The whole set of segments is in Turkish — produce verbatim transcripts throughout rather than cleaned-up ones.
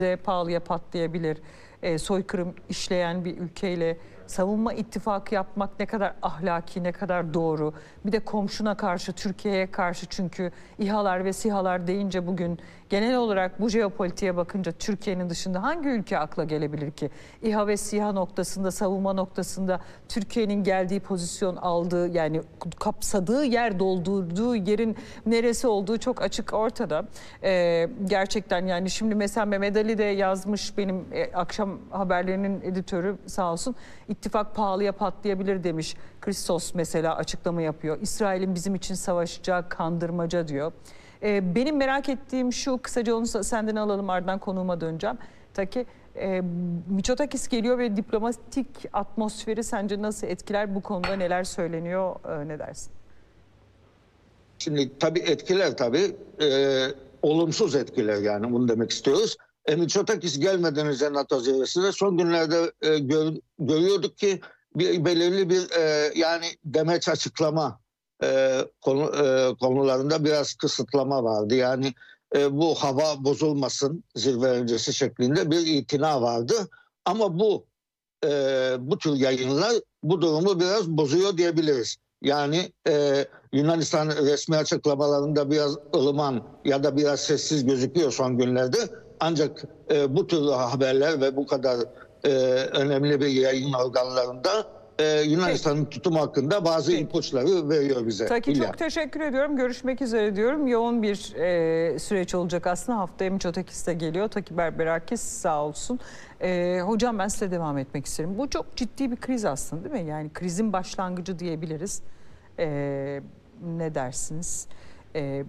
pahalıya patlayabilir. E, soykırım işleyen bir ülkeyle savunma ittifakı yapmak ne kadar ahlaki, ne kadar doğru. Bir de komşuna karşı, Türkiye'ye karşı, çünkü İHA'lar ve SİHA'lar deyince bugün genel olarak bu jeopolitiğe bakınca Türkiye'nin dışında hangi ülke akla gelebilir ki? İHA ve SİHA noktasında, savunma noktasında Türkiye'nin geldiği pozisyon, aldığı, yani kapsadığı yer, doldurduğu yerin neresi olduğu çok açık ortada. Ee, gerçekten yani şimdi mesela Mehmet Ali de yazmış, benim e, akşam haberlerinin editörü sağ olsun, ittifak pahalıya patlayabilir demiş. Christos mesela açıklama yapıyor. İsrail'in bizim için savaşacağı kandırmaca diyor. Ee, benim merak ettiğim şu, kısaca onu senden alalım, ardından konuğuma döneceğim. Taki, e, Mitsotakis geliyor ve diplomatik atmosferi sence nasıl etkiler? Bu konuda neler söyleniyor, e, ne dersin? Şimdi tabii etkiler tabii. E, olumsuz etkiler, yani bunu demek istiyoruz. E, Mitsotakis gelmeden önce NATO zirvesinde son günlerde e, gör, görüyorduk ki bir belirli bir e, yani demeç açıklama e, konu, e, konularında biraz kısıtlama vardı. Yani e, bu hava bozulmasın zirve öncesi şeklinde bir itina vardı. Ama bu e, bu tür yayınlar bu durumu biraz bozuyor diyebiliriz. Yani e, Yunanistan resmi açıklamalarında biraz ılıman ya da biraz sessiz gözüküyor son günlerde. Ancak e, bu tür haberler ve bu kadar e, önemli bir yayın organlarında e, Yunanistan'ın tutumu hakkında bazı Peki. ipuçları veriyor bize. Taki, İlla. çok teşekkür ediyorum. Görüşmek üzere diyorum. Yoğun bir e, süreç olacak aslında. Haftaya Mitsotakis de geliyor. Taki Berberakis sağ olsun. E, hocam ben size devam etmek isterim. Bu çok ciddi bir kriz aslında, değil mi? Yani krizin başlangıcı diyebiliriz. E, ne dersiniz? E,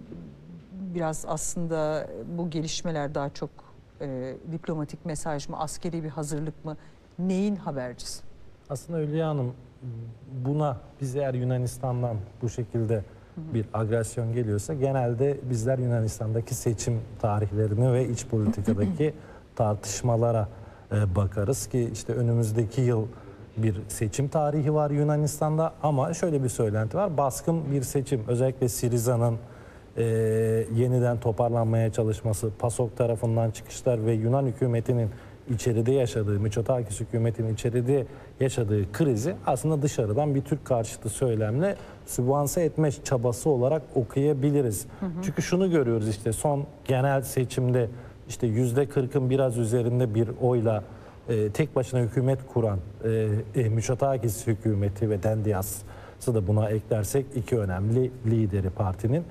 biraz aslında bu gelişmeler daha çok e, diplomatik mesaj mı, askeri bir hazırlık mı? Neyin habercisi? Aslında Hülya Hanım, buna biz eğer Yunanistan'dan bu şekilde bir agresyon geliyorsa genelde bizler Yunanistan'daki seçim tarihlerini ve iç politikadaki tartışmalara e, bakarız ki işte önümüzdeki yıl bir seçim tarihi var Yunanistan'da, ama şöyle bir söylenti var: baskın bir seçim, özellikle Siriza'nın e, yeniden toparlanmaya çalışması, PASOK tarafından çıkışlar ve Yunan hükümetinin içeride yaşadığı, Mitsotakis hükümetinin içeride yaşadığı krizi aslında dışarıdan bir Türk karşıtı söylemle sübvanse etme çabası olarak okuyabiliriz. Hı hı. Çünkü şunu görüyoruz, işte son genel seçimde işte yüzde kırkın biraz üzerinde bir oyla e, tek başına hükümet kuran e, e, Mitsotakis hükümeti ve Dendias'ı da buna eklersek iki önemli lideri partinin,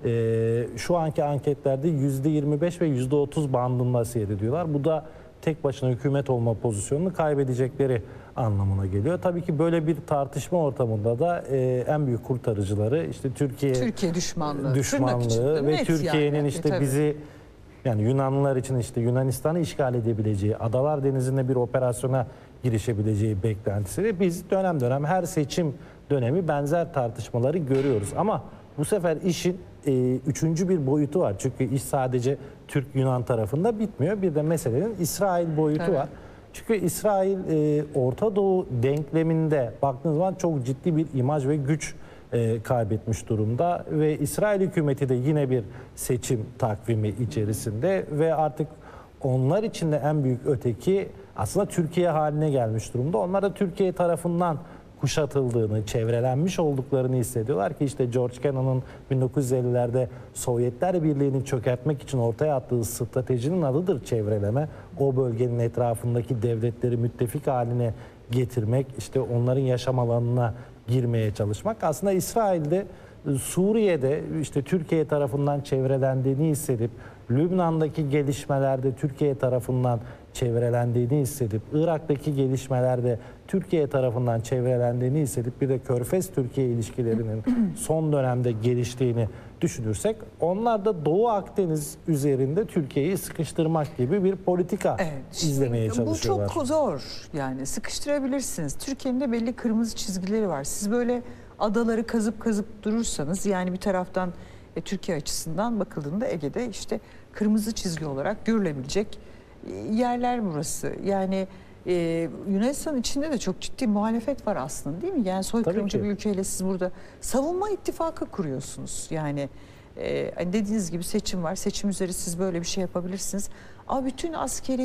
e, şu anki anketlerde yüzde yirmi beş ve yüzde otuz bandında seyrediyorlar. Bu da tek başına hükümet olma pozisyonunu kaybedecekleri anlamına geliyor. Tabii ki böyle bir tartışma ortamında da e, en büyük kurtarıcıları işte Türkiye Türkiye düşmanlığı, düşmanlığı ve Türkiye'nin yani, işte tabii. bizi, yani Yunanlılar için işte Yunanistan'ı işgal edebileceği, Adalar Denizi'nde bir operasyona girişebileceği beklentisi ve biz dönem dönem her seçim dönemi benzer tartışmaları görüyoruz. Ama bu sefer işin e, üçüncü bir boyutu var. Çünkü iş sadece Türk-Yunan tarafında bitmiyor. Bir de meselenin İsrail boyutu evet. var. Çünkü İsrail e, Orta Doğu denkleminde baktığınız zaman çok ciddi bir imaj ve güç e, kaybetmiş durumda. Ve İsrail hükümeti de yine bir seçim takvimi içerisinde ve artık onlar için de en büyük öteki aslında Türkiye haline gelmiş durumda. Onlar da Türkiye tarafından kuşatıldığını, çevrelenmiş olduklarını hissediyorlar ki işte George Kennan'ın bin dokuz yüz ellilerde Sovyetler Birliği'ni çökertmek için ortaya attığı stratejinin adıdır çevreleme. O bölgenin etrafındaki devletleri müttefik haline getirmek, işte onların yaşam alanına girmeye çalışmak. Aslında İsrail'de, Suriye'de işte Türkiye tarafından çevrelendiğini hissedip, Lübnan'daki gelişmelerde Türkiye tarafından çevrelendiğini hissedip, Irak'taki gelişmelerde Türkiye tarafından çevrelendiğini hissedip bir de Körfez-Türkiye ilişkilerinin son dönemde geliştiğini düşünürsek, onlar da Doğu Akdeniz üzerinde Türkiye'yi sıkıştırmak gibi bir politika evet, izlemeye çalışıyorlar. Bu çok zor, yani sıkıştırabilirsiniz. Türkiye'nin de belli kırmızı çizgileri var. Siz böyle adaları kazıp kazıp durursanız, yani bir taraftan e, Türkiye açısından bakıldığında Ege'de işte kırmızı çizgi olarak görülebilecek yerler burası. Yani e, Yunanistan içinde de çok ciddi muhalefet var aslında, değil mi? Yani soykırımcı bir ülkeyle siz burada savunma ittifakı kuruyorsunuz. Yani e, dediğiniz gibi seçim var. Seçim üzeri siz böyle bir şey yapabilirsiniz. Ama bütün askeri